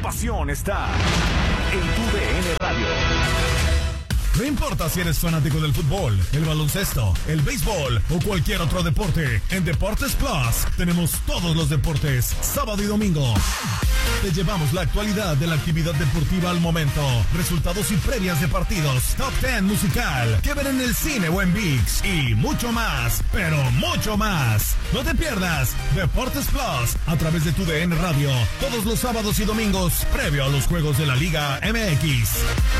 pasión está en tu DN Radio. No importa si eres fanático del fútbol, el baloncesto, el béisbol o cualquier otro deporte, en Deportes Plus tenemos todos los deportes, sábado y domingo. Te llevamos la actualidad de la actividad deportiva al momento, resultados y previas de partidos, top 10 musical, que ver en el cine o en ViX y mucho más, pero mucho más. No te pierdas Deportes Plus a través de tu DN Radio, todos los sábados y domingos, previo a los juegos de la Liga MX.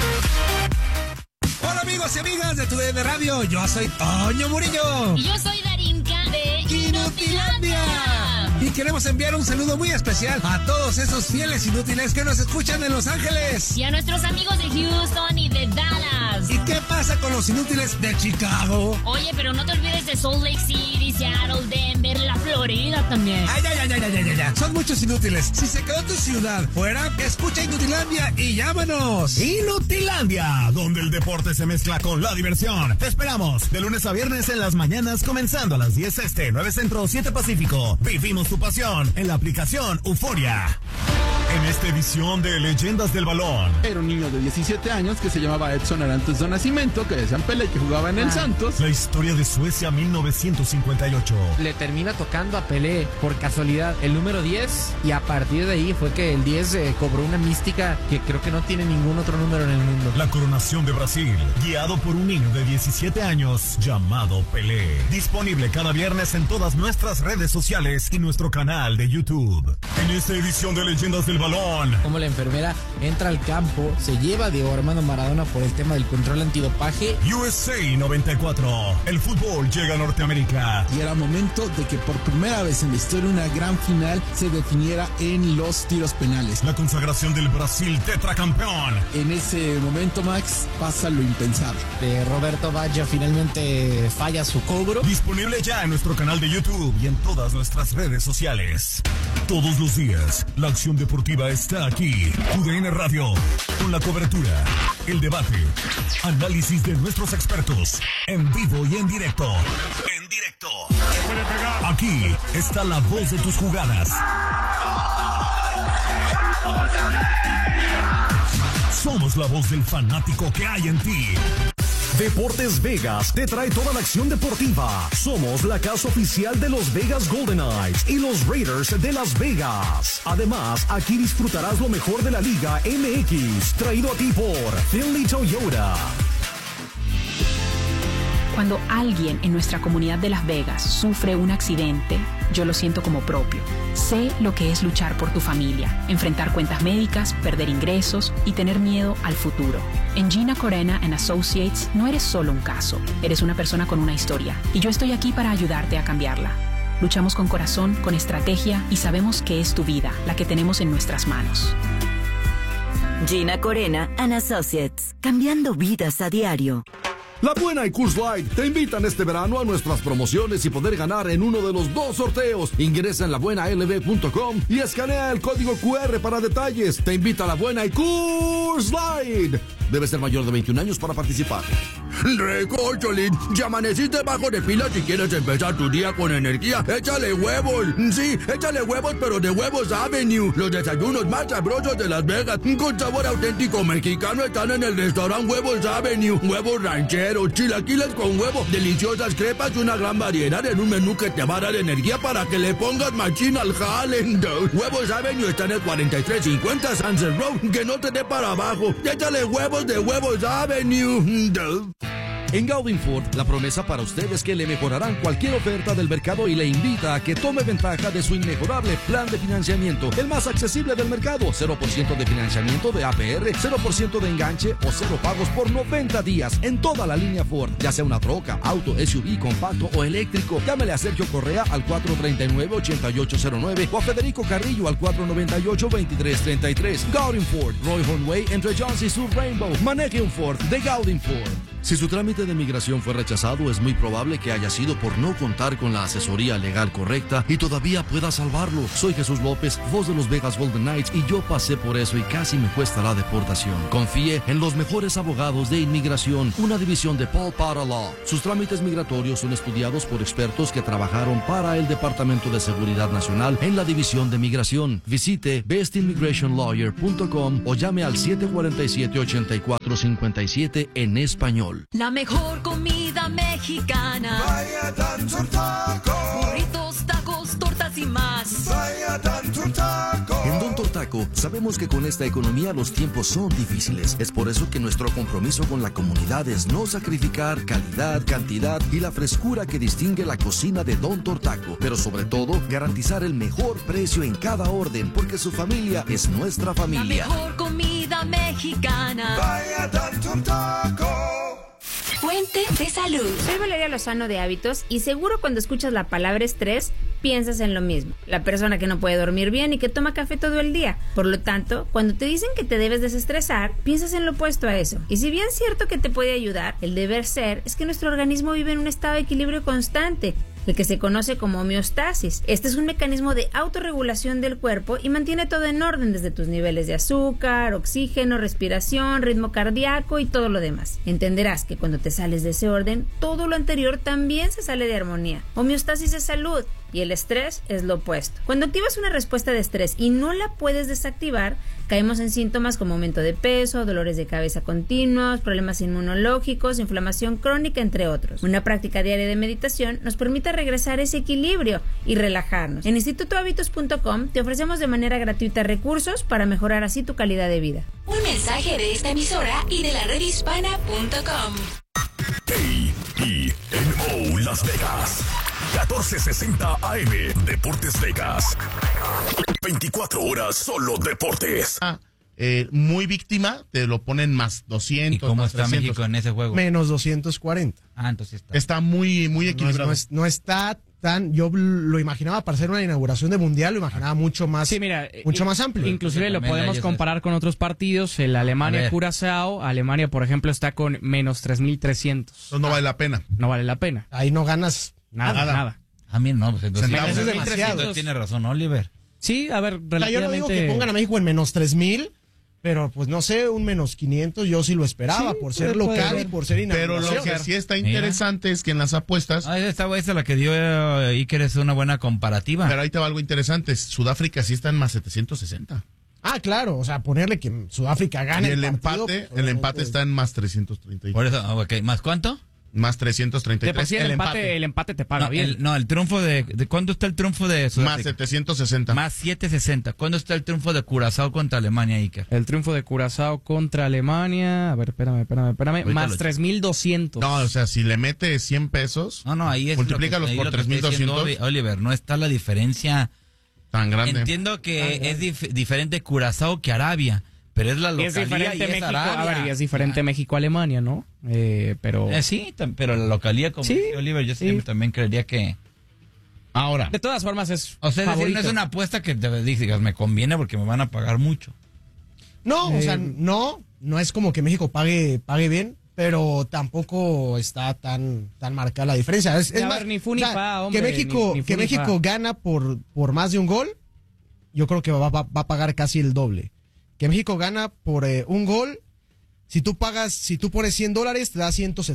Hola amigos y amigas de tu DN Radio, yo soy Toño Murillo. Y yo soy Darinka de Inutilandia. Y queremos enviar un saludo muy especial a todos esos fieles inútiles que nos escuchan en Los Ángeles. Y a nuestros amigos de Houston y de Dallas. ¿Y qué pasa con los inútiles de Chicago? Oye, pero no te olvides de Salt Lake City, Seattle, Denver, la Florida también. Ay, ya. Son muchos inútiles. Si se quedó tu ciudad fuera, escucha Inutilandia y llámanos. Inutilandia, donde el deporte se mezcla con la diversión. Te esperamos de lunes a viernes en las mañanas, comenzando a las 10 este, 9 centro, 7 pacífico. Vivimos tu pasión en la aplicación Euforia. En esta edición de Leyendas del Balón. Era un niño de 17 años que se llamaba Edson Arantes do Nascimento, que decían Pelé y que jugaba en el Santos. La historia de Suecia 1958. Le termina tocando a Pelé por casualidad el número 10 y a partir de ahí fue que el 10 cobró una mística que creo que no tiene ningún otro número en el mundo. La coronación de Brasil, guiado por un niño de 17 años llamado Pelé. Disponible cada viernes en todas nuestras redes sociales y nuestro canal de YouTube. En esta edición de Leyendas del Balón. Como la enfermera entra al campo, se lleva a Diego Armando Maradona por el tema del control antidopaje. USA 94. El fútbol llega a Norteamérica. Y era momento de que por primera vez en la historia una gran final se definiera en los tiros penales. La consagración del Brasil tetracampeón. En ese momento, Max, pasa lo impensable. Roberto Baggio finalmente falla su cobro. Disponible ya en nuestro canal de YouTube y en todas nuestras redes sociales. Todos los días, la acción deportiva está aquí. Tu DN Radio, con la cobertura, el debate, análisis de nuestros expertos, en vivo y en directo. Aquí está la voz de tus jugadas. Somos la voz del fanático que hay en ti. Deportes Vegas te trae toda la acción deportiva. Somos la casa oficial de los Vegas Golden Knights y los Raiders de Las Vegas. Además, aquí disfrutarás lo mejor de la Liga MX, traído a ti por Finley Toyota. Cuando alguien en nuestra comunidad de Las Vegas sufre un accidente, yo lo siento como propio. Sé lo que es luchar por tu familia, enfrentar cuentas médicas, perder ingresos y tener miedo al futuro. En Gina Corena & Associates no eres solo un caso, eres una persona con una historia y yo estoy aquí para ayudarte a cambiarla. Luchamos con corazón, con estrategia y sabemos que es tu vida la que tenemos en nuestras manos. Gina Corena & Associates, cambiando vidas a diario. La Buena y Coors Light te invitan este verano a nuestras promociones y poder ganar en uno de los 2 sorteos. Ingresa en labuenalb.com y escanea el código QR para detalles. Te invita a La Buena y Coors Light. Debe ser mayor de 21 años para participar. Recócholín, ya amaneciste bajo de pila. Si quieres empezar tu día con energía, échale huevos. Sí, échale huevos, pero de Huevos Avenue. Los desayunos más sabrosos de Las Vegas, con sabor auténtico mexicano, están en el restaurante Huevos Avenue. Huevos rancheros, chilaquiles con huevo, deliciosas crepas y una gran variedad en un menú que te va a dar energía para que le pongas machín al jale. Huevos Avenue está en el 4350 Sunset Road. Que no te dé para abajo. Échale huevos de Huevos Avenue. En Gaudin Ford, la promesa para usted es que le mejorarán cualquier oferta del mercado y le invita a que tome ventaja de su inmejorable plan de financiamiento, el más accesible del mercado. 0% de financiamiento de APR, 0% de enganche o 0 pagos por 90 días en toda la línea Ford, ya sea una troca, auto, SUV, compacto o eléctrico. Llámele a Sergio Correa al 439-8809 o a Federico Carrillo al 498-2333. Gaudin Ford, Roy Hornway entre Jones y Sur Rainbow. Maneje un Ford de Gaudin Ford. Si su trámite de migración fue rechazado, es muy probable que haya sido por no contar con la asesoría legal correcta y todavía pueda salvarlo. Soy Jesús López, voz de los Vegas Golden Knights, y yo pasé por eso y casi me cuesta la deportación. Confíe en los mejores abogados de inmigración, una división de Paul Potter Law. Sus trámites migratorios son estudiados por expertos que trabajaron para el Departamento de Seguridad Nacional en la división de migración. Visite bestimmigrationlawyer.com o llame al 747-8457 en español. La mejor comida mexicana. Vaya Dantor Taco. Burritos, tacos, tortas y más. Vaya Dantor Taco. En Don Tortaco sabemos que con esta economía los tiempos son difíciles. Es por eso que nuestro compromiso con la comunidad es no sacrificar calidad, cantidad y la frescura que distingue la cocina de Don Tortaco. Pero sobre todo, garantizar el mejor precio en cada orden, porque su familia es nuestra familia. La mejor comida mexicana. Vaya Dantor Taco. Fuente de salud. Soy Valeria Lozano de Hábitos y seguro cuando escuchas la palabra estrés piensas en lo mismo. La persona que no puede dormir bien y que toma café todo el día. Por lo tanto, cuando te dicen que te debes desestresar, piensas en lo opuesto a eso. Y si bien es cierto que te puede ayudar, el deber ser es que nuestro organismo vive en un estado de equilibrio constante, el que se conoce como homeostasis. Este es un mecanismo de autorregulación del cuerpo y mantiene todo en orden, desde tus niveles de azúcar, oxígeno, respiración, ritmo cardíaco y todo lo demás. Entenderás que cuando te sales de ese orden, todo lo anterior también se sale de armonía. Homeostasis es salud y el estrés es lo opuesto. Cuando activas una respuesta de estrés y no la puedes desactivar, caemos en síntomas como aumento de peso, dolores de cabeza continuos, problemas inmunológicos, inflamación crónica, entre otros. Una práctica diaria de meditación nos permite regresar a ese equilibrio y relajarnos. En institutohabitos.com te ofrecemos de manera gratuita recursos para mejorar así tu calidad de vida. Un mensaje de esta emisora y de la redhispana.com. KENO Las Vegas, 1460 AM, Deportes Vegas. 24 horas solo deportes. Muy víctima, te lo ponen más 200. ¿Y cómo más está 300. México en ese juego? Menos 240. Entonces está muy equilibrado. No está tan, yo lo imaginaba para hacer una inauguración de mundial, lo imaginaba mucho más, mucho más amplio. Inclusive lo podemos comparar con otros partidos. El Alemania-Curazao, Alemania, por ejemplo, está con menos 3,300. Eso no vale la pena. No vale la pena. Ahí no ganas nada. A mí no, pues entonces menos es demasiado. Tiene razón, Oliver. Sí, a ver, relativamente... Yo no digo que pongan a México en menos 3,000, pero pues no sé, un menos 500 yo sí lo esperaba, por ser local y por ser inauguración. Pero lo que sí está interesante es que en las apuestas... Esta es la que dio Iker, es una buena comparativa. Pero ahí te va algo interesante, Sudáfrica sí está en más 760. Claro, o sea, ponerle que Sudáfrica gane y el empate está en más 330. Por eso, ¿más cuánto? Más 333. El empate te paga bien. El triunfo de ¿cuándo está el triunfo de Sudáfrica? Más 760. Más 760. ¿Cuándo está el triunfo de Curazao contra Alemania, Iker? El triunfo de Curazao contra Alemania, a ver, espérame. Más 3,200. No, o sea, si le mete 100 pesos, ahí es multiplícalos por 3,200. Oliver, no está la diferencia tan grande. Entiendo que es diferente Curazao que Arabia, pero es la localía. Es diferente y es México, Arabia. y es diferente México-Alemania, ¿no? Pero... sí, pero la localía, como dice Oliver, yo también creería que... Ahora. De todas formas es decir, no es una apuesta que te digas, me conviene porque me van a pagar mucho. No, o sea, no es como que México pague bien, pero tampoco está tan marcada la diferencia. Es más, ni fu ni fa, hombre, que México gana por más de un gol, yo creo que va a pagar casi el doble. Que México gana por un gol, si tú pones $100, te da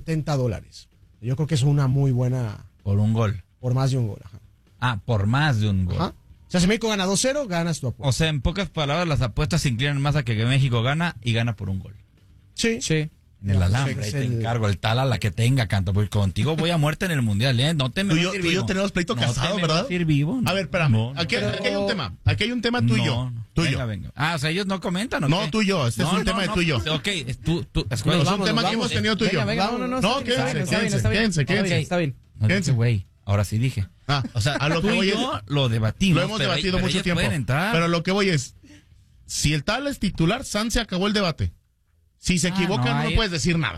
$170. Yo creo que es una muy buena... Por un gol. Por más de un gol, ajá. Por más de un gol. Ajá. O sea, si México gana 2-0, ganas tu apuesta. O sea, en pocas palabras, las apuestas se inclinan más a que México gana y gana por un gol. Sí. En el alambre, ahí te encargo, el tal a la que tenga, Canto, porque contigo voy a muerte en el mundial, No te me vas a ir vivo. Tú y yo tenemos pleito casado, ¿verdad? Vas a ir vivo. A ver, espérame. Aquí hay un tema. Aquí hay un tema tuyo. Venga. O sea, ellos no comentan, ¿o no, qué? tú y yo. Este es un tema de tú y yo. Ok, tú. Es un tema que hemos tenido tú y yo. No, quédense. Está bien. Quédense, güey. Ahora sí dije. O sea, a lo que voy es... lo debatimos. Lo hemos debatido mucho tiempo. Pero lo que voy es... Si el tal es titular, se acabó el debate. Si se equivoca, no puedes decir nada.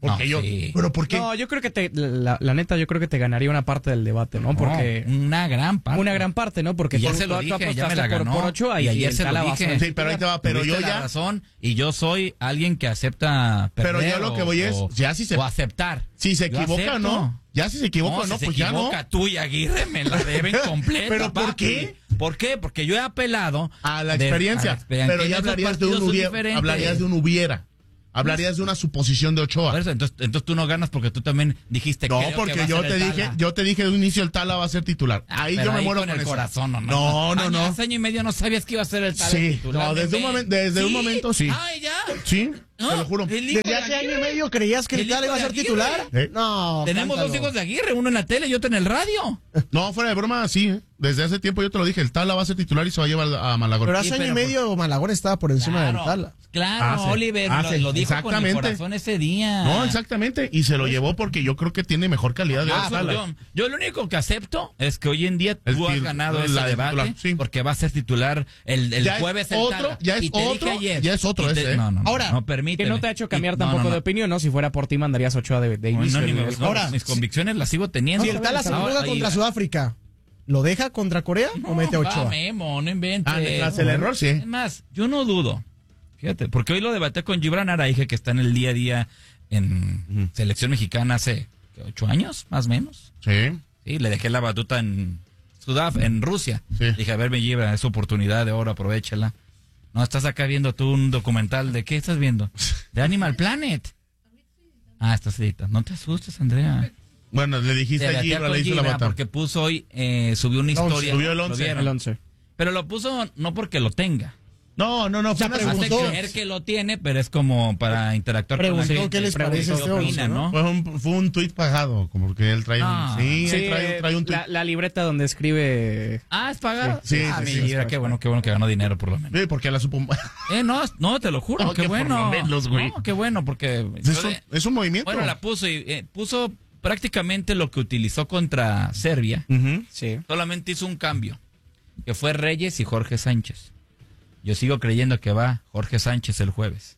Porque ¿pero por qué? No, yo creo que la neta, yo creo que te ganaría una parte del debate, ¿no? Porque una gran parte. Una gran parte, ¿no? Porque ya se lo dije, ya me la ganó. Por Ochoa y ayer se lo dije. Sí, pero ahí te va, pero yo ya... razón, y yo soy alguien que acepta perder. Pero yo lo que voy es, ya si se... O aceptar. Si se equivoca o no. Ya si se equivoca o no, pues ya no. Tú y Aguirre me la deben completa. ¿Pero por qué? ¿Por qué? Porque yo he apelado a la experiencia. Pero ya hablarías de un hubiera. Hablarías de una suposición de Ochoa. Entonces tú no ganas porque tú también dijiste que no, porque yo te dije de un inicio el Tala va a ser titular. Ahí yo me muero con el eso. Corazón, no. Hace año y medio no sabías que iba a ser el Tala titular. No, desde un momento sí. Ay, ya. Sí. Te lo juro. ¿Desde hace año y medio creías que el Tala iba a ser titular? No. Tenemos dos hijos de Aguirre, uno en la tele y otro en el radio. No, fuera de broma, sí. Desde hace tiempo yo te lo dije, el Tala va a ser titular y se va a llevar a Malagón. Pero hace año y medio Malagón estaba por encima del Tala. Claro, Oliver lo dijo con el corazón ese día. No, exactamente. Y se lo llevó porque yo creo que tiene mejor calidad de Tala. Yo lo único que acepto es que hoy en día tú has ganado ese debate porque va a ser titular el jueves el Tala. Ya es otro. Ahora, no permite. Que no te ha hecho cambiar tampoco de opinión, ¿no? Si fuera por ti, mandarías Ochoa de inicio. Ahora, mis convicciones las sigo teniendo. Si el Tala se juega contra Sudáfrica, ¿lo deja contra Corea o mete a Ochoa? No inventes. Tras el error, sí. Es más, yo no dudo. Fíjate, porque hoy lo debaté con Gibran Araige, que está en el día a día en selección mexicana hace 8 años, más o menos. Sí. Sí, le dejé la batuta en Rusia. Sí. Dije, a ver, Gibran, es oportunidad de oro, aprovechala. No, estás acá viendo tú un documental. ¿De qué estás viendo? De Animal Planet. Estás editando. No te asustes, Andrea. Bueno, le dijiste a Gibran, le hizo la bata. Porque puso hoy, subió una historia. Subió el 11. Pero lo puso no porque lo tenga. No. Ya preguntó. Creer que lo tiene, pero es como para interactuar con la gente. ¿Qué les parece este opina, ¿no? Fue un tuit pagado, como que él trae trae un tuit. La libreta donde escribe... ¿Es pagado? Sí. Mira, qué bueno que ganó dinero por lo menos. Sí, porque la supo... No, te lo juro, qué bueno. No, qué bueno, porque... Es un movimiento. Bueno, la puso y puso prácticamente lo que utilizó contra Serbia. Sí. Solamente hizo un cambio, que fue Reyes y Jorge Sánchez. Yo sigo creyendo que va Jorge Sánchez el jueves.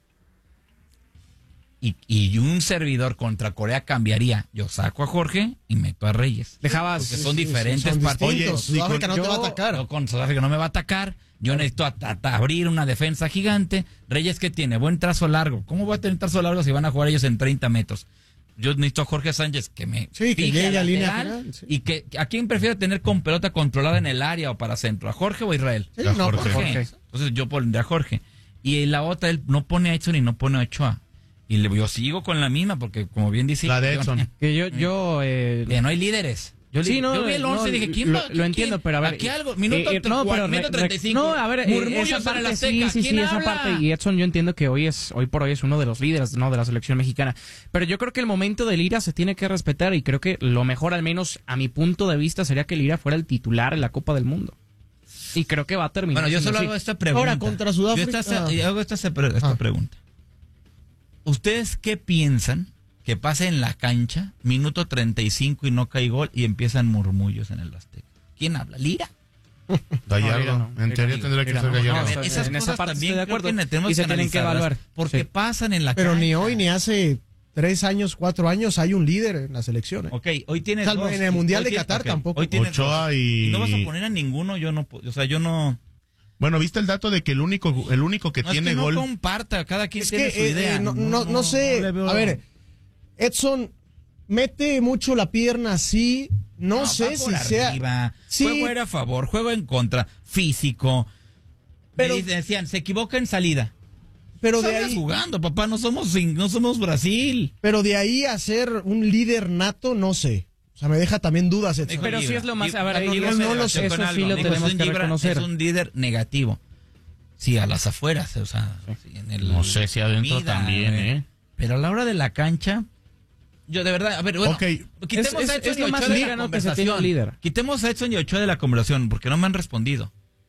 Y un servidor contra Corea cambiaría. Yo saco a Jorge y meto a Reyes. Porque son diferentes partidos. Sudáfrica no te va a atacar. Con Sudáfrica no me va a atacar. Yo necesito abrir una defensa gigante. Reyes, ¿qué tiene? Buen trazo largo. ¿Cómo va a tener trazo largo si van a jugar ellos en 30 metros? Yo necesito a Jorge Sánchez que me fije a la línea final, y que ¿a quién prefiero tener con pelota controlada en el área o para centro? ¿A Jorge o a Israel? Sí, Jorge. Entonces yo pondré a Jorge. Y la otra, él no pone a Edson y no pone a Ochoa. Y yo sigo con la misma porque, como bien dice... La de Edson. Que no hay líderes. Yo vi el 11 y dije, ¿quién va? Lo entiendo, pero a ver... Aquí algo, minuto 35. No, a ver, Murmullos para la Azteca. Sí, esa parte. Y Edson, yo entiendo que hoy por hoy es uno de los líderes, ¿no?, de la selección mexicana. Pero yo creo que el momento del Lira se tiene que respetar y creo que lo mejor, al menos a mi punto de vista, sería que el Lira fuera el titular en la Copa del Mundo. Y creo que va a terminar. Bueno, yo solo hago esta pregunta. Ahora contra Sudáfrica. Yo hago esta pregunta. ¿Ustedes qué piensan que pase en la cancha, minuto 35 y no cae gol y empiezan murmullos en el Azteca? ¿Quién habla? ¿Lira? Gallardo. En teoría tendría que ser Gallardo. Esas cosas también creo que tenemos y se tienen que evaluar. Porque pasan en la cancha. Pero ni hoy ni hace 3 años, 4 años hay un líder en las elecciones. Ok, hoy tienes Salvo en el Mundial de Qatar tampoco. Hoy tienes Ochoa y no vas a poner a ninguno, yo no. Bueno, ¿viste el dato de que el único que tiene es que gol? No comparta, cada quien tiene su idea. No sé, a ver, Edson mete mucho la pierna así, no sé si sea... Sí. Juego era a favor, juego en contra, físico. Pero decían, se equivoca en salida. Pero de ahí jugando, papá, no somos Brasil. Pero de ahí a ser un líder nato, no sé. O sea, me deja también dudas. Pero sí es lo más... A ver, no lo sé. Eso sí lo tenemos que reconocer. Es un líder negativo. Sí, a las afueras, o sea... No sé si adentro también, Pero a la hora de la cancha... Yo de verdad, a ver, bueno, quitemos a Edson y Ochoa de la conversación. Quitemos a Edson y Ochoa de la conversación, porque no me han respondido.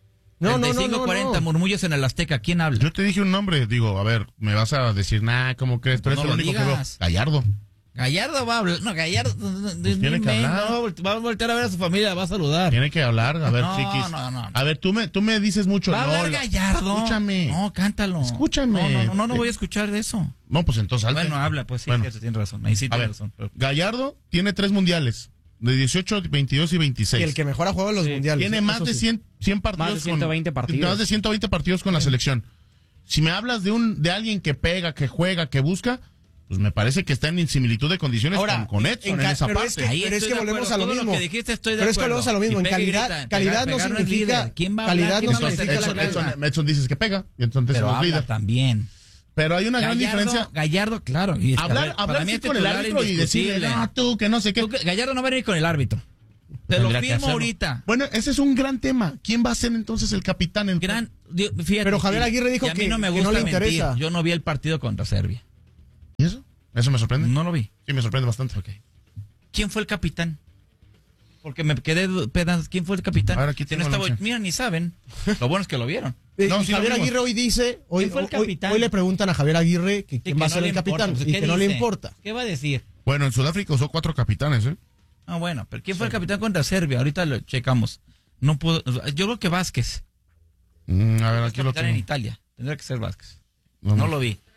35-40, murmullos en el Azteca, ¿quién habla? Yo te dije un nombre, digo, a ver, me vas a decir, ¿cómo crees? Tú eres el único que veo. Gallardo. Gallardo va a hablar. No, Gallardo. Tiene que hablar. Va a voltear a ver a su familia, va a saludar. Tiene que hablar. A ver, no, Chiquis. No. A ver, tú me dices mucho. ¿Va a hablar Gallardo? Escúchame. No, cántalo. Escúchame. No voy a escuchar de eso. No, pues entonces salte. Bueno, habla, pues sí, bueno. tienes razón. Ahí sí tienes razón. Pero... Gallardo tiene 3 mundiales. De 18, 22 y 26. Y el que mejor ha jugado en los mundiales. Tiene más de 100 partidos. Más de 120 partidos. Más de 120 partidos con la selección. Si me hablas de alguien que pega, que juega, que busca, pues me parece que está en similitud de condiciones con Edson en esa parte. Pero es que volvemos a lo mismo. Lo que dijiste, estoy de pero es que volvemos a lo mismo. En calidad no significa. Calidad no significa. Edson dices que pega. Y entonces pero habla también. Pero hay una gran diferencia. Gallardo, claro. Y hablar con el árbitro y decirle, no, tú, que no sé qué. Gallardo no va a venir con el árbitro. Te lo firmo ahorita. Bueno, ese es un gran tema. ¿Quién va a ser entonces el capitán? Fíjate, pero Javier Aguirre dijo que no me gusta le interesa. Yo no vi el partido contra Serbia. ¿Y eso? ¿Eso me sorprende? No lo vi. Sí, me sorprende bastante. Okay. ¿Quién fue el capitán? Porque me quedé pedazos. ¿Quién fue el capitán? Ahora aquí mira, ni saben. Lo bueno es que lo vieron. No, Javier Aguirre hoy dice, hoy le preguntan a Javier Aguirre que quién va a ser el capitán y que no le importa. ¿Qué va a decir? Bueno, en Sudáfrica usó 4 capitanes, ¿eh? Ah, bueno, pero ¿quién fue el capitán contra Serbia? Ahorita lo checamos. No puedo, yo creo que Vázquez. A ver, aquí lo tengo. En Italia. Tendrá que ser Vázquez. No lo vi.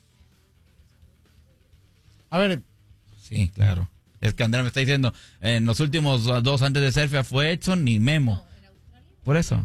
A ver. Sí, claro. Es que Andrea me está diciendo, en los últimos 2 antes de Serbia fue Edson y Memo. Por eso.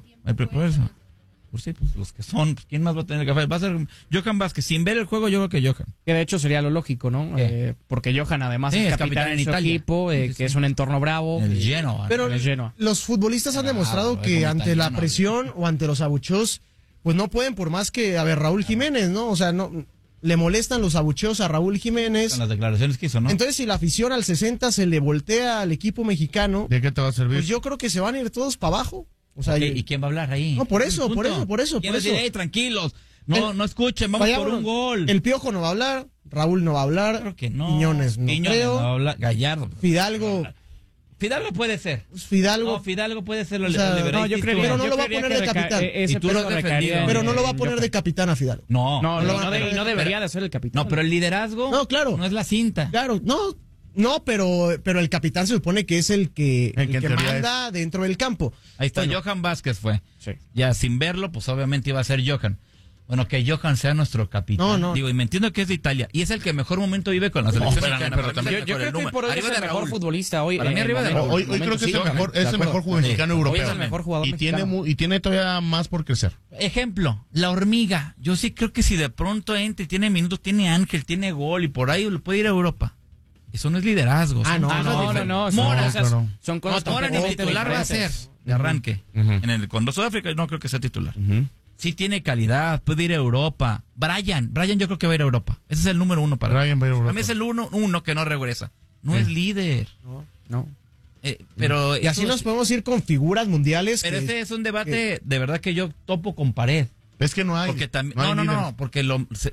Pues sí, pues los que son, pues, ¿quién más va a tener café? Va a ser Johan Vázquez. Sin ver el juego, yo creo que Johan. Que de hecho sería lo lógico, ¿no? Porque Johan además es capitán en su equipo, que es un entorno bravo. El Genoa. Pero los futbolistas han demostrado que ante la presión o ante los abucheos, pues no pueden, por más que, a ver, Raúl Jiménez, ¿no? O sea, no le molestan los abucheos a Raúl Jiménez. Con las declaraciones que hizo, ¿no? Entonces, si la afición al 60 se le voltea al equipo mexicano, ¿de qué te va a servir? Pues yo creo que se van a ir todos para abajo. O sea, ¿y quién va a hablar ahí? No, por eso. ¿Quién va a decir, tranquilos, no escuchen, vamos por un gol? El Piojo no va a hablar, Raúl no va a hablar, creo que no. Quiñones no creo. No va a hablar, Gallardo. Fidalgo puede ser. Fidalgo puede ser. No, yo creo, pero no lo va a poner de capitán. Y tú lo defendías. Pero no lo va a poner de capitán a Fidalgo. No debería de ser el capitán. No, pero el liderazgo. No, claro. No es la cinta. Claro, no, pero el capitán se supone que es el que manda dentro del campo. Ahí está, Johan Vázquez fue. Sí. Ya sin verlo, pues obviamente iba a ser Johan. Bueno, que Johan sea nuestro capitán. No. Digo, y me entiendo que es de Italia. Y es el que mejor momento vive con la selección mexicana. Pero también, yo creo que por hoy es el mejor futbolista. Hoy, para mí arriba de Raúl. Hoy creo que es el mejor jugador mexicano europeo. Hoy es el mejor jugador mexicano. Y tiene todavía más por crecer. Ejemplo, la hormiga. Yo sí creo que si de pronto entra y tiene minutos, tiene ángel, tiene gol y por ahí lo puede ir a Europa. Eso no es liderazgo. No. Son cosas Mora ni titular va a ser de arranque. Con Sudáfrica no creo que sea titular. Sí tiene calidad, puede ir a Europa. Brian yo creo que va a ir a Europa. Ese es el número 1 para Brian va a ir a Europa. A mí es el uno que no regresa. No es líder. No. Pero y así nos podemos ir con figuras mundiales. Pero ese es un debate de verdad que yo topo con pared. Es que no hay. Porque porque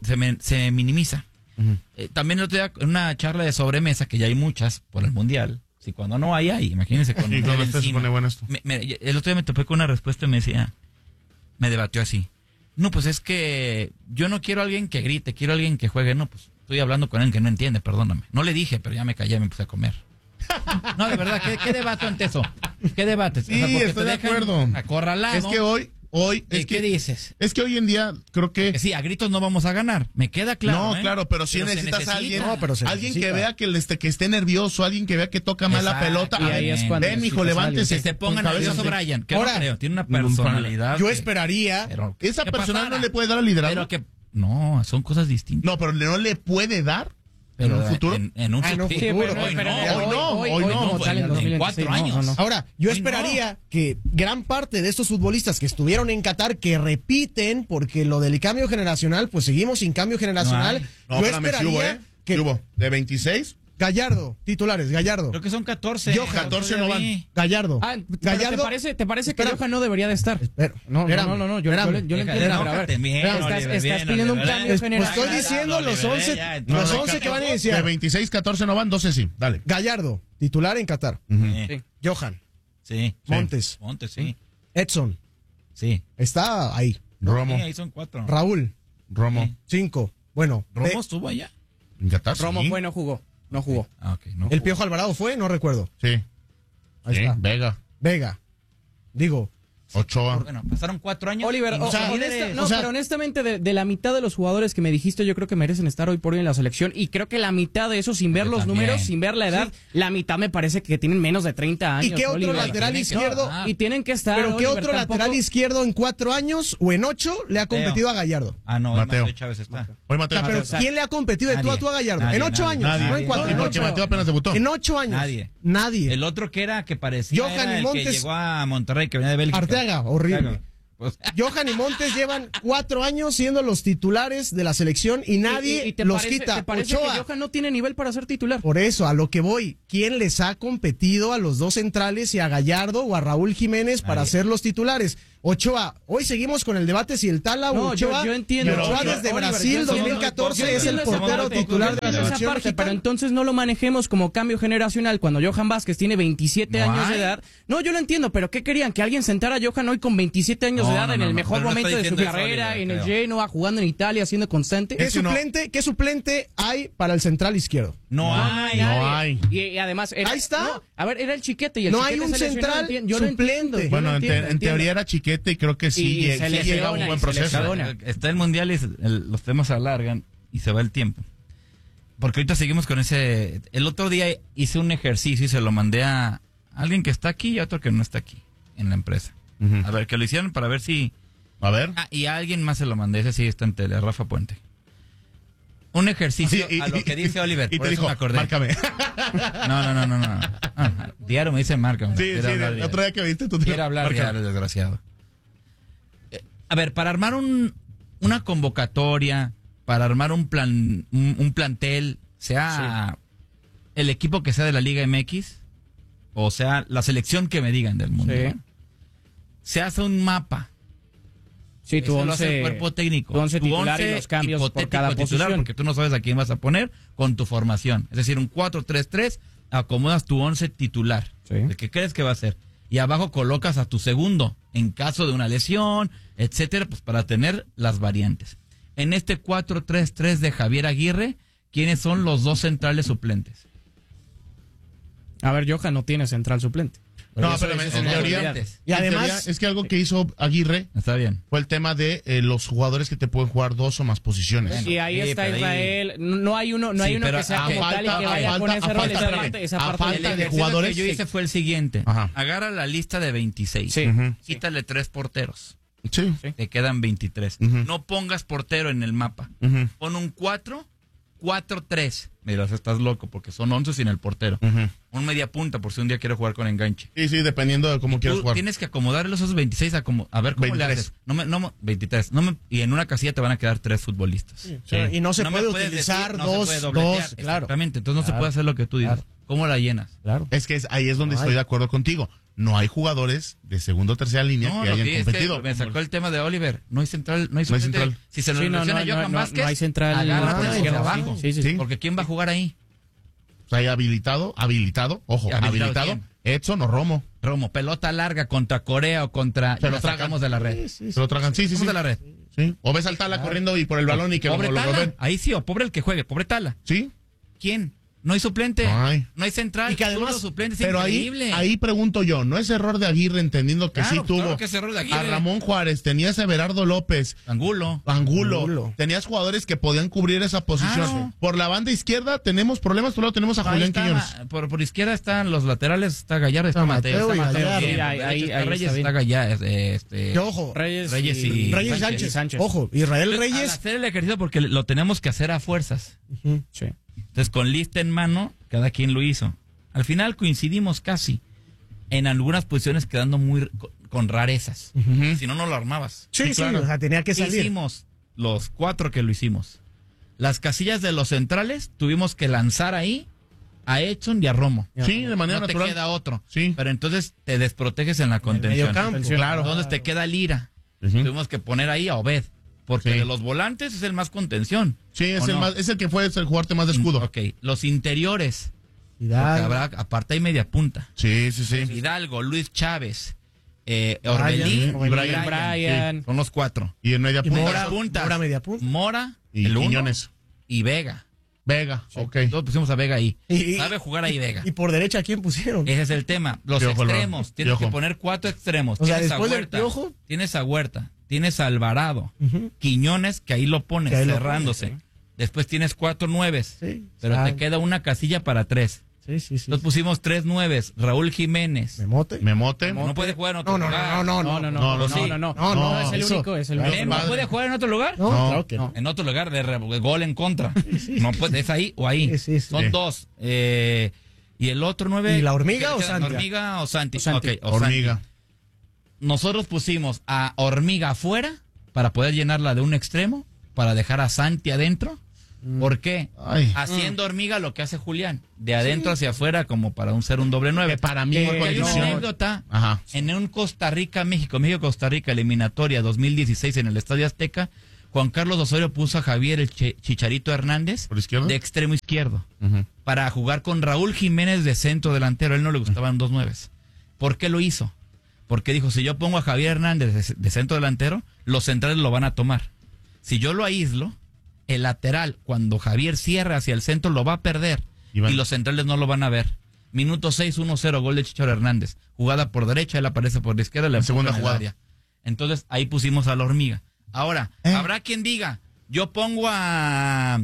se minimiza. También el otro día en una charla de sobremesa, que ya hay muchas por el mundial. Si cuando no hay, imagínense cuando se pone bueno esto. El otro día me topé con una respuesta y me debatió así. No, pues es que yo no quiero a alguien que grite, quiero a alguien que juegue. No, pues estoy hablando con alguien que no entiende, perdóname. No le dije, pero ya me callé y me puse a comer. No, de verdad, ¿qué debate ante eso? ¿Qué debate? Sí, estoy de acuerdo. Acorralado. Es que hoy ¿qué dices? Es que hoy en día creo que sí, a gritos no vamos a ganar, me queda claro. No, claro, pero sí necesitas a alguien, alguien que vea que esté nervioso, alguien que vea que toca mal la pelota. Ven, mijo, levántese. Que se ponga nervioso Brian, que ahora, no creo, tiene una personalidad. Yo esperaría, esa persona no le puede dar al liderazgo. No, son cosas distintas. No, pero no le puede dar. ¿En un futuro? En un futuro. Hoy no. En 4 años. Ahora, yo esperaría que gran parte de estos futbolistas que estuvieron en Qatar, que repiten, porque lo del cambio generacional, pues seguimos sin cambio generacional. Yo esperaría que hubo de 26. Gallardo, titulares, Gallardo. Creo que son 14. 14 no van. Gallardo. Gallardo. ¿Te parece que Johan no debería de estar? No. Yo le entiendo. Estás pidiendo un cambio generacional. Estoy diciendo los 11 que van a iniciar. De 26, 14 no van, 12 sí. Dale. Gallardo, titular en Qatar. Johan. Sí. Montes, sí. Edson. Sí. Está ahí. Romo. Sí, ahí son 4. Raúl. Romo. 5. Bueno. ¿Romo estuvo allá? En Qatar. Romo fue, no jugó. No jugó. El Piojo Alvarado fue, no recuerdo. Sí. Ahí está. Vega. Digo. Ochoa. Bueno, pasaron 4 años. Oliver, pero honestamente, de la mitad de los jugadores que me dijiste, yo creo que merecen estar hoy por hoy en la selección. Y creo que la mitad de eso, sin ver los números, sin ver la edad, la mitad me parece que tienen menos de 30 años. ¿Y qué otro Oliver, lateral izquierdo? Y tienen que estar. ¿Pero qué Oliver, otro lateral izquierdo en 4 años o en 8 le ha competido a Gallardo? No, Mateo Chávez está. Hoy Mateo. Pero ¿quién le ha competido de tú a tú a Gallardo? En 8 años, no en 4. Porque Mateo apenas debutó. En 8 años. Nadie. El otro que parecía Johan era y Montes, el que llegó a Monterrey, que venía de Bélgica. Arteaga, horrible. Johan y Montes llevan 4 años siendo los titulares de la selección y nadie los quita. ¿Te parece Ochoa, que Johan no tiene nivel para ser titular? Por eso, a lo que voy, ¿quién les ha competido a los dos centrales y a Gallardo o a Raúl Jiménez para ser los titulares? Ochoa, hoy seguimos con el debate si el Tala o Ochoa. Yo entiendo. Ochoa desde Brasil 2014 es el portero titular de la selección mexicana. Pero entonces no lo manejemos como cambio generacional cuando Johan Vázquez tiene 27 años de edad. No, yo lo entiendo, pero ¿qué querían? ¿Que alguien sentara a Johan hoy con 27 años de edad en el mejor momento de su carrera, en el Genoa, jugando en Italia, siendo constante? ¿Qué suplente hay para el central izquierdo? No hay. Y además, ahí está. A ver, era el Chiquete y el no Chiquete hay un central suplente. Bueno, en teoría era Chiquete y creo que sí llega un buen proceso. Está el Mundial y los temas se alargan y se va el tiempo. Porque ahorita seguimos con ese... El otro día hice un ejercicio y se lo mandé a alguien que está aquí y a otro que no está aquí en la empresa. A ver, que lo hicieron para ver si... A ver. Y a alguien más se lo mandé, ese sí está en tele, Rafa Puente. Un ejercicio a lo que dice Oliver. Y te dijo, me acordé. márcame. No. Diario me dice márcame. Sí, el otro día que viste tú. Quiere hablar diario, desgraciado. A ver, para armar una convocatoria, para armar un plantel, sea el equipo que sea de la Liga MX, o sea la selección que me digan del mundo, se hace un mapa. Sí, tu 11 cuerpo técnico, tu 11 titular y los cambios por cada posición, porque tú no sabes a quién vas a poner con tu formación. Es decir, un 4-3-3, acomodas tu 11 titular, el que crees que va a ser. Y abajo colocas a tu segundo, en caso de una lesión, etcétera, pues para tener las variantes. En este 4-3-3 de Javier Aguirre, ¿quiénes son los dos centrales suplentes? A ver, Johan no tiene central suplente. No, pero en teoría, y además es que algo que hizo Aguirre está bien. Fue el tema de los jugadores que te pueden jugar 2 o más posiciones. Y ahí está Israel. No hay uno que sea como tal y que vaya con ese rol. A falta de jugadores. Lo que yo hice fue el siguiente. Agarra la lista de 26. Quítale 3 porteros. Sí. Te quedan 23. No pongas portero en el mapa. Pon un 4-3. Mira, estás loco porque son 11 sin el portero. Un media punta por si un día quiero jugar con enganche. Sí, dependiendo de cómo quieras jugar. Tienes que acomodar esos 26 a ver cómo 23. Le haces. 23. Y en una casilla te van a quedar 3 futbolistas. Sí. Y no se puede utilizar dos. Claro. Exactamente. Entonces no se puede hacer lo que tú dices. ¿Cómo la llenas? Claro. Es que ahí es donde estoy de acuerdo contigo. No hay jugadores de segunda o tercera línea que hayan competido. Me sacó el tema de Oliver. No hay central. No hay central. Si se nos menciona Johan Vázquez, no hay central. Agarra por izquierda abajo. Sí. Porque ¿quién va a jugar ahí? O sea, hay habilitado. Ojo, habilitado. Edson o Romo. Pelota larga contra Corea o contra... Se lo sacamos de la red. Se lo tragan, sí. de la red. Sí. O ves al Tala corriendo y por el balón y que pobre Tala. Lo ven. Ahí sí, o pobre el que juegue. Pobre Tala. Sí. ¿Quién? No hay suplente, no hay central, y que además, suplentes, pero increíble. Ahí pregunto yo, ¿no es error de Aguirre entendiendo que sí tuvo que es error de Aguirre. A Ramón Juárez, tenías a Everardo López, Angulo, tenías jugadores que podían cubrir esa posición? Por la banda izquierda tenemos problemas, por lado tenemos a Julián Quiñones. Por izquierda están los laterales, está Gallardo, está Mateo, Reyes, está Gallardo, ojo, Reyes y Sánchez. Ojo, Israel Reyes. Al hacer el ejercicio porque lo tenemos que hacer a fuerzas. Sí. Entonces, con lista en mano, cada quien lo hizo. Al final coincidimos casi. En algunas posiciones quedando muy con rarezas. Si no, no lo armabas. Sí, claro. O sea, tenía que salir. Hicimos los 4 que lo hicimos. Las casillas de los centrales tuvimos que lanzar ahí a Edson y a Romo. Sí, de manera natural. No te queda otro. Sí. Pero entonces te desproteges en la contención. Claro. Entonces te queda Lira. Tuvimos que poner ahí a Obed. Porque de los volantes es el más contención. Sí, es el que fue el jugarte más de escudo. Ok, los interiores. Aparte hay media punta. Sí. Hidalgo, Luis Chávez, Orbelín y Brian. Sí. Son los 4. Y en media punta. Mora media punta. Mora y el Quiñones. Y Vega. Vega, sí. Ok. Todos pusimos a Vega ahí. Sabe jugar ahí Vega. ¿Y por derecha a quién pusieron? Ese es el tema. Los extremos. Tienes que poner 4 extremos. O sea, después del Piojo. Tienes a Huerta. Tienes a Alvarado. Quiñones, que ahí lo pones, cerrándose. Después tienes 4 nueves. Sí, pero te queda una casilla para 3. Sí. Entonces pusimos 3 nueves. Raúl Jiménez. Memote. No puede jugar en otro lugar. No, es el único. ¿No puede jugar en otro lugar? No, claro que no. En otro lugar de gol en contra. No puede, es ahí o ahí. Son 2. Y el otro 9. ¿Y la Hormiga o Santi? Hormiga o Santi. Okay, Hormiga. Santi. Nosotros pusimos a Hormiga afuera para poder llenarla de un extremo, para dejar a Santi adentro. ¿Por qué? Haciendo Hormiga lo que hace Julián, de adentro hacia afuera, como para ser un doble 9. Para mí hay una anécdota. En un México-Costa Rica eliminatoria 2016 en el Estadio Azteca, Juan Carlos Osorio puso a Javier el Chicharito Hernández de extremo izquierdo para jugar con Raúl Jiménez de centro delantero. A él no le gustaban 2 nueves. ¿Por qué lo hizo? Porque dijo, si yo pongo a Javier Hernández de centro delantero, los centrales lo van a tomar. Si yo lo aíslo, el lateral, cuando Javier cierra hacia el centro, lo va a perder. Y los centrales no lo van a ver. Minuto 6, 1-0, gol de Chicharo Hernández. Jugada por derecha, él aparece por la izquierda. La segunda jugada. Entonces, ahí pusimos a la Hormiga. Ahora, habrá quien diga, yo pongo a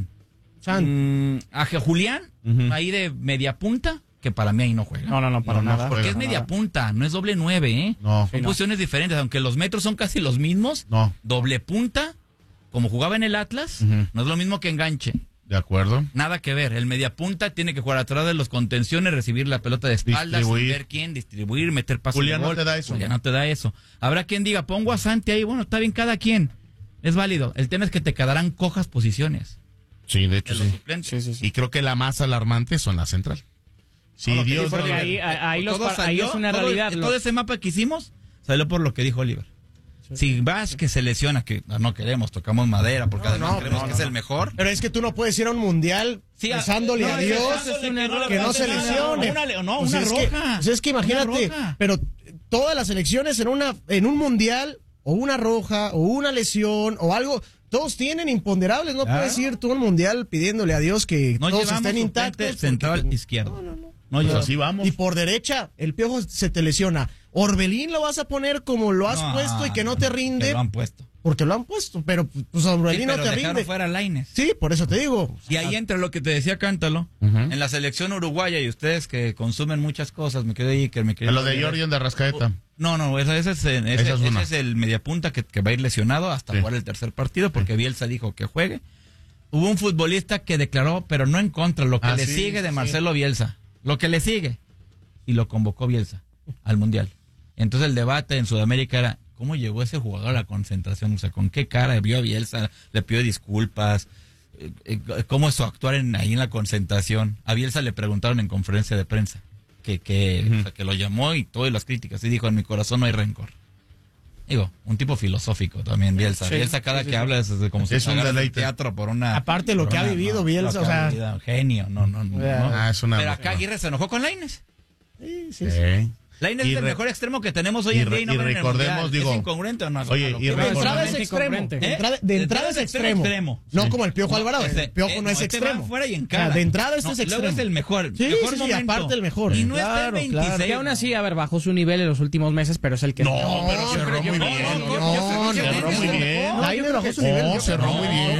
Julián, ahí de media punta, que para mí ahí no juega. No, para nada. Porque es media punta, no es doble 9, ¿eh? No. Son posiciones diferentes, aunque los metros son casi los mismos. No. Doble punta, como jugaba en el Atlas, no es lo mismo que enganche. De acuerdo. Nada que ver. El mediapunta tiene que jugar atrás de los contenciones, recibir la pelota de espaldas, ver quién, distribuir, meter pasos de gol. Julián no te da eso. Julián no te da eso. Habrá quien diga, pongo a Santi ahí. Bueno, está bien, cada quien. Es válido. El tema es que te quedarán cojas posiciones. Sí, de hecho sí. Y creo que la más alarmante son las central. Sí, Dios. Porque ahí es una realidad. Todo ese mapa que hicimos salió por lo que dijo Oliver. Si vas que se lesiona, que no queremos, tocamos madera, porque además creemos que es el mejor. Pero es que tú no puedes ir a un mundial rezándole a Dios que no se lesione. Una roja. Es que imagínate, pero todas las elecciones en un mundial, o una roja, o una lesión, o algo, todos tienen imponderables. No puedes ir tú a un mundial pidiéndole a Dios que todos estén intactos. Central izquierdo. No, así vamos. Y por derecha, el Piojo se te lesiona. Orbelín lo vas a poner como lo has puesto y que no te rinde. Lo han puesto. Porque lo han puesto, pero pues Orbelín no te rinde. Fuera Lainez. Sí, por eso te digo. Y ahí entra lo que te decía Cántalo. En la selección uruguaya, y ustedes que consumen muchas cosas, me quedé ahí que me quedé. Lo de Jordi de Rascaeta. No, ese es el mediapunta que va a ir lesionado hasta jugar el tercer partido, porque Bielsa dijo que juegue. Hubo un futbolista que declaró, pero no en contra, lo que le sigue de Marcelo Bielsa. Lo que le sigue. Y lo convocó Bielsa al Mundial. Entonces el debate en Sudamérica era, ¿cómo llegó ese jugador a la concentración? O sea, ¿con qué cara vio a Bielsa? Le pidió disculpas. ¿Cómo es su actuar ahí en la concentración? A Bielsa le preguntaron en conferencia de prensa que lo llamó y todas las críticas. Y dijo, en mi corazón no hay rencor. Digo, un tipo filosófico también, Bielsa. Bielsa cada que habla es como si es un deleite. Teatro por una... Aparte lo que ha vivido Bielsa, o sea... Genio, no. Pero acá Aguirre se enojó con Lainez. Sí. Lainez es el mejor extremo que tenemos hoy en día y no recordemos, digo, ¿es incongruente o no? Oye, de entrada es extremo. De entrada es extremo. No como el Piojo Alvarado. El Piojo no es extremo. Fuera y en cara. De entrada es extremo. Luego es el mejor. Sí, aparte el mejor. Y no está el 26. Y aún así, bajó su nivel en los últimos meses, pero es el que... No, pero cerró muy bien. Cerró muy bien. Lainez bajó su nivel. No, cerró muy bien.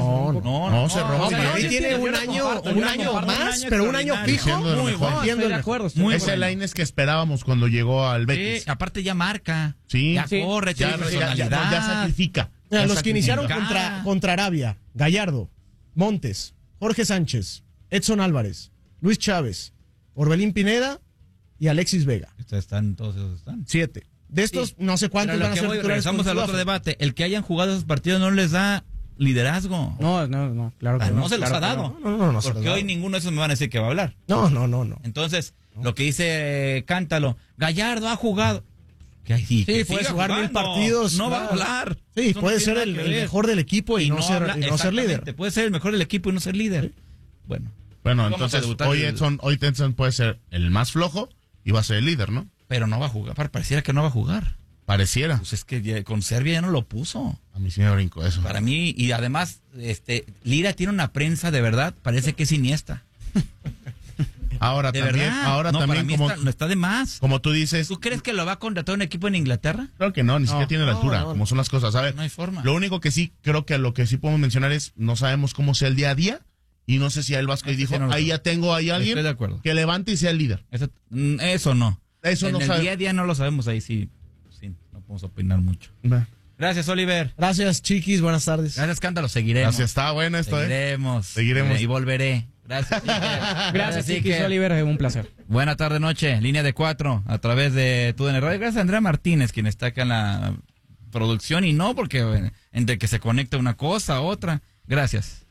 No, cerró muy bien. Y tiene un año más, pero un año fijo. Muy bueno. Estoy de acuerdo. Es el Lainez que esperábamos cuando llegó al Betis. Sí, aparte ya marca. Sí. Ya corre, tiene personalidad. Ya sacrifica. Los que iniciaron contra Arabia, Gallardo, Montes, Jorge Sánchez, Edson Álvarez, Luis Chávez, Orbelín Pineda y Alexis Vega. Todos esos están. 7. De estos, no sé cuántos van a ser titulares. Regresamos al otro debate. El que hayan jugado esos partidos no les da liderazgo. No, claro que no se los ha dado. No, porque hoy ninguno de esos me van a decir que va a hablar. No. Entonces, lo que dice Cántalo, Gallardo ha jugado. Sí, puede jugar 1000 partidos. No va a hablar. Sí, puede ser el mejor del equipo y no ser líder. Puede ser el mejor del equipo y no ser líder. Sí. Bueno, entonces hoy Edson puede ser el más flojo y va a ser el líder, ¿no? Pero no va a jugar. Pareciera que no va a jugar. Pareciera. Pues es que con Serbia ya no lo puso. A mí sí me brincó eso. Para mí, y además, Lira tiene una prensa de verdad, parece que es Iniesta. Ahora ¿De también, verdad? ahora no, también para mí no está de más. Como tú dices. ¿Tú crees que lo va a contratar un equipo en Inglaterra? Creo que no, ni siquiera tiene la altura, como son las cosas, ¿sabes? No hay forma. Lo único que sí, creo que lo que sí podemos mencionar es, no sabemos cómo sea el día a día, y no sé si el Vasco dijo, no ahí ya tengo ahí alguien que levante y sea el líder. Eso no. Eso en no el sabe. día a día no lo sabemos, ahí sí, no podemos opinar mucho. Gracias, Oliver. Gracias, chiquis, buenas tardes. Gracias, Cántalo, seguiremos. Gracias, está bueno esto, Seguiremos. Y volveré. Gracias, Gracias, chiquis, Oliver, un placer. Buena tarde, noche, línea de 4, a través de TUDN Radio. Gracias a Andrea Martínez, quien está acá en la producción, y no porque entre que se conecta una cosa a otra. Gracias.